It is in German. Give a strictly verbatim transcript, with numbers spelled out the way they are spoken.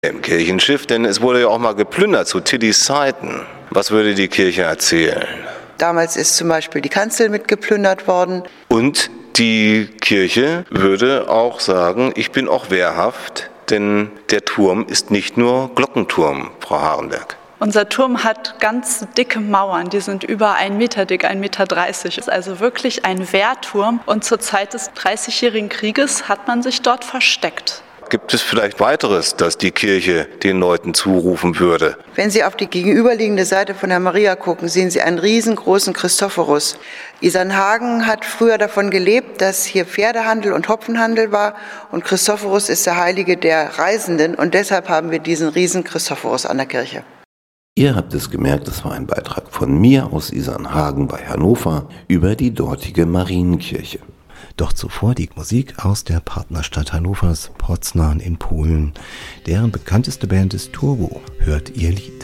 im Kirchenschiff, denn es wurde ja auch mal geplündert zu Tillys Zeiten. Was würde die Kirche erzählen? Damals ist zum Beispiel die Kanzel mitgeplündert worden. Und die Kirche würde auch sagen, ich bin auch wehrhaft, denn der Turm ist nicht nur Glockenturm, Frau Harenberg. Unser Turm hat ganz dicke Mauern, die sind über einen Meter dick, ein Meter dreißig. Es ist also wirklich ein Wehrturm und zur Zeit des Dreißigjährigen Krieges hat man sich dort versteckt. Gibt es vielleicht weiteres, das die Kirche den Leuten zurufen würde? Wenn Sie auf die gegenüberliegende Seite von der Maria gucken, sehen Sie einen riesengroßen Christophorus. Isernhagen hat früher davon gelebt, dass hier Pferdehandel und Hopfenhandel war und Christophorus ist der Heilige der Reisenden und deshalb haben wir diesen riesen Christophorus an der Kirche. Ihr habt es gemerkt, das war ein Beitrag von mir aus Isernhagen bei Hannover über die dortige Marienkirche. Doch zuvor die Musik aus der Partnerstadt Hannovers, Poznań in Polen. Deren bekannteste Band ist Turbo. Hört ihr Lied.